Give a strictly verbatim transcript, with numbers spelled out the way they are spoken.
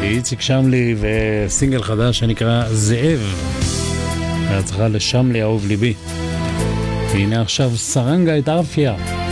איציק שמלי וסינגל חדש שנקרא זאב, בהצלחה לשמלי אהוב ליבי. והנה עכשיו סרנגה את ארפיה.